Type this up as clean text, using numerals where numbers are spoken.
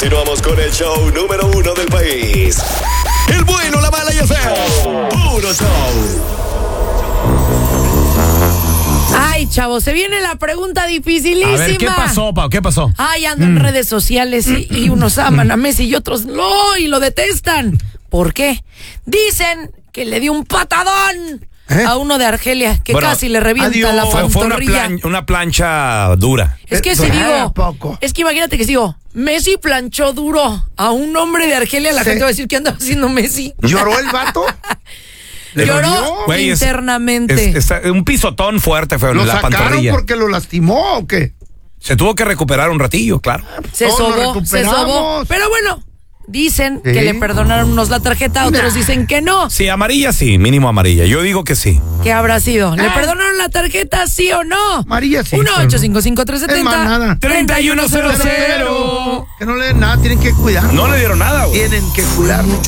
Continuamos con el show número 1 del país. El bueno, la mala y el feo. Puro show. Ay, chavo, se viene la pregunta dificilísima. A ver, ¿qué pasó, Pau? ¿Qué pasó? Ay, ando en redes sociales y unos aman a Messi y otros no, y lo detestan. ¿Por qué? Dicen que le dio un patadón a uno de Argelia, que Bueno, casi le revienta la Fue pantorrilla. una plancha dura. Es que si digo, es que imagínate que si digo, Messi planchó duro a un hombre de Argelia, la gente va a decir que anda haciendo Messi. ¿Lloró el vato? Lloró Güey, internamente. Un pisotón fuerte fue ¿Lo en la sacaron pantorrilla. porque lo lastimó o qué? Se tuvo que recuperar un ratillo, claro. Se Todos lo sobó. recuperamos. Pero bueno, dicen Sí. que le perdonaron unos la tarjeta, otros dicen que no. Sí, amarilla sí, mínimo amarilla. Yo digo que sí. ¿Qué habrá sido? ¿Le perdonaron la tarjeta, sí o no? María sí. 1-855-370. Es más, nada. 3100. Que no le den nada, tienen que cuidar. No le dieron nada, güey. Tienen que cuidar mucho.